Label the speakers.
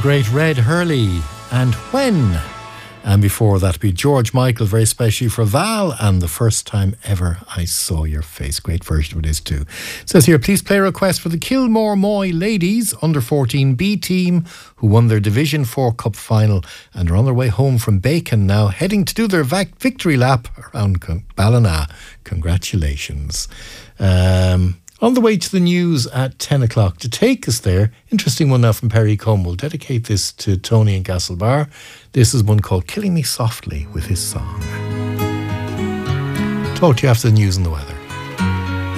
Speaker 1: great Red Hurley and When. And before that, be George Michael, very specially for Val, and The First Time Ever I Saw Your Face. Great version of it is too. It says here, please play a request for the Kilmore Moy ladies, under 14 B team, who won their Division 4 Cup final and are on their way home from Bacon now, heading to do their victory lap around Ballina. Congratulations. On the way to the news at 10 o'clock. To take us there, interesting one now from Perry Combe. We'll dedicate this to Tony and Castlebar. This is one called Killing Me Softly with his song. Talk to you after the news and the weather.